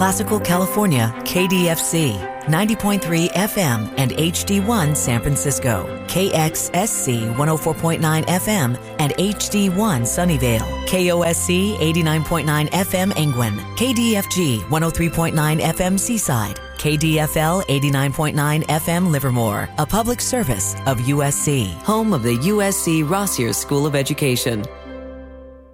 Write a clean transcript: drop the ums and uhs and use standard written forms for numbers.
Classical California, KDFC, 90.3 FM and HD1 San Francisco, KXSC 104.9 FM and HD1 Sunnyvale, KOSC 89.9 FM Angwin, KDFG 103.9 FM Seaside, KDFL 89.9 FM Livermore, a public service of USC, home of the USC Rossier School of Education.